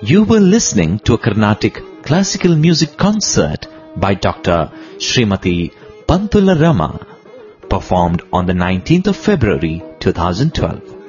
You were listening to a Carnatic classical music concert by Dr. Srimati Pantula Rama, performed on the 19th of February 2012.